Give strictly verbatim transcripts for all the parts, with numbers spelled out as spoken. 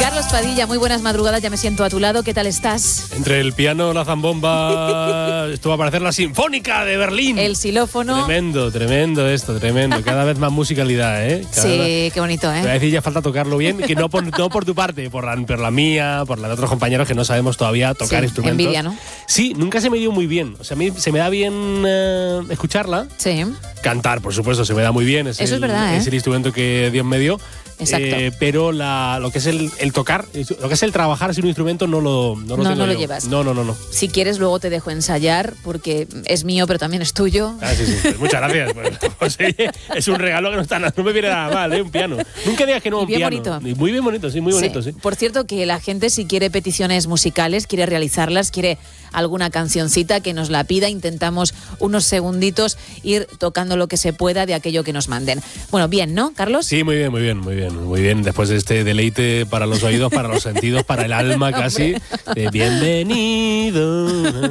Carlos Padilla, muy buenas madrugadas, ya me siento a tu lado, ¿qué tal estás? Entre el piano, la zambomba, esto va a parecer la Sinfónica de Berlín. El xilófono. Tremendo, tremendo esto, tremendo. Cada vez más musicalidad, ¿eh? Cada sí, vez... qué bonito, ¿eh? Te voy a decir, ya falta tocarlo bien, que no por, no por tu parte, por la, por la mía, por la de otros compañeros que no sabemos todavía tocar sí, instrumentos. Envidia, ¿no? Sí, nunca se me dio muy bien. O sea, a mí se me da bien eh, escucharla. Sí. Cantar, por supuesto, se me da muy bien. Es Eso el, es verdad, ¿eh? Es el instrumento que Dios me dio. Exacto. Eh, pero la, lo que es el, el tocar, lo que es el trabajar sin un instrumento no lo No, lo, no, tengo no lo yo. llevas. No, no, no, no. Si quieres, luego te dejo ensayar, porque es mío, pero también es tuyo. Ah, sí, sí. Pues muchas gracias. Pues, pues, oye, es un regalo que no, está, no me viene nada mal, ¿eh? Un piano. Nunca digas que no, Y un bien piano. bonito. Y muy bien bonito, sí, muy bonito, sí. sí. Por cierto, que la gente, si quiere peticiones musicales, quiere realizarlas, quiere alguna cancioncita, que nos la pida. Intentamos unos segunditos ir tocando lo que se pueda de aquello que nos manden. Bueno, bien, ¿no, Carlos? Sí, muy bien, muy bien, muy bien. Muy bien. Después de este deleite para los oídos, para los sentidos, para el alma casi. De bienvenido.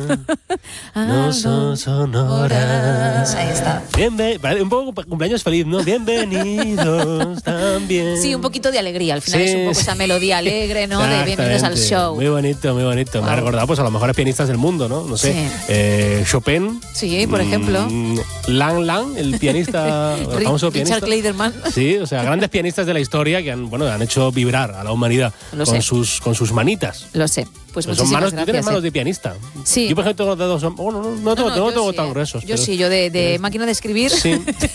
No son sonoras. Ahí está. Bienven- un poco cumpleaños feliz, ¿no? Bienvenidos también. Sí, un poquito de alegría. Al final Sí, es un poco sí. esa melodía alegre, ¿no? De bienvenidos al Exactamente. show. Muy bonito, muy bonito. Wow. Me ha recordado pues, a los mejores pianistas del mundo, ¿no? No sé. Sí. Eh, Chopin. Sí, por ejemplo. Mm, Lang Lang, el pianista, el Ri- famoso pianista. Richard Clayderman. Sí, o sea, grandes pianistas de la historia que han, bueno, han hecho vibrar a la humanidad Lo con sé. sus, con sus manitas. Lo sé. Pues Pero son muchísimas manos, tú gracias. tienes manos eh. de pianista. Sí. Yo, por ejemplo, tengo dedos. Bueno, no, no, tengo, No, no yo tengo sí, tan eh. gruesos. Yo pero- sí, yo de, de pero- máquina de escribir Sí.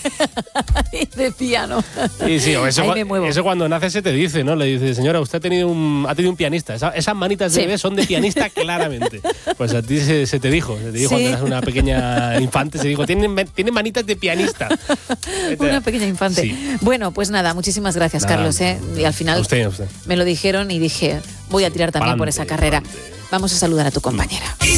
y de piano. Sí, sí, o eso, Ahí cua- me muevo. eso cuando nace se te dice, ¿no? Le dice, señora, usted ha tenido un, ha tenido un pianista. Esa- esas manitas de Sí. bebé son de pianista claramente. Pues a ti se, se te dijo, se te dijo Sí. cuando eras una pequeña infante, se dijo, tiene, tiene manitas de pianista. Una pequeña infante. Sí. Bueno, pues nada, muchísimas gracias, Nada, Carlos. ¿eh? Y al A final usted, a usted. me lo dijeron y dije, voy a tirar también por Pa'lante, esa carrera. pa'lante. Vamos a saludar a tu compañera.